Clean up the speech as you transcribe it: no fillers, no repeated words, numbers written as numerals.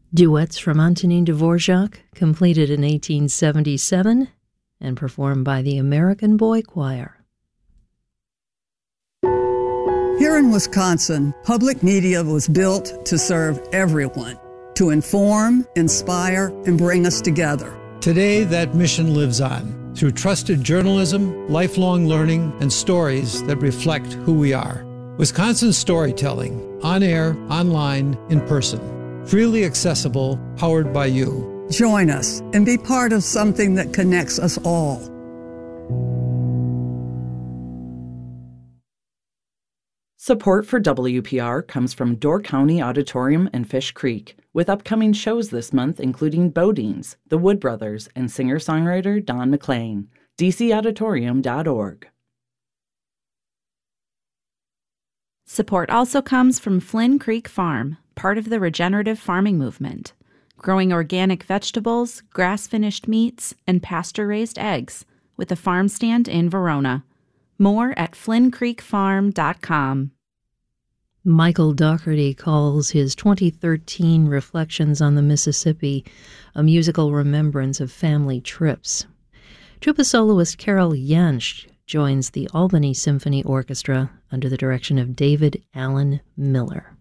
Duets from Antonin Dvorak, completed in 1877 and performed by the American Boy Choir. Here in Wisconsin, public media was built to serve everyone, to inform, inspire, and bring us together. Today, that mission lives on through trusted journalism, lifelong learning, and stories that reflect who we are. Wisconsin storytelling, on air, online, in person. Freely accessible, powered by you. Join us and be part of something that connects us all. Support for WPR comes from Door County Auditorium and Fish Creek, with upcoming shows this month including Bodines, the Wood Brothers, and singer-songwriter Don McLean. dcauditorium.org. Support also comes from Flynn Creek Farm, part of the regenerative farming movement, growing organic vegetables, grass-finished meats, and pasture-raised eggs, with a farm stand in Verona. More at flynncreekfarm.com. Michael Dougherty calls his 2013 Reflections on the Mississippi a musical remembrance of family trips. Tuba soloist Carol Jensch joins the Albany Symphony Orchestra under the direction of David Allen Miller.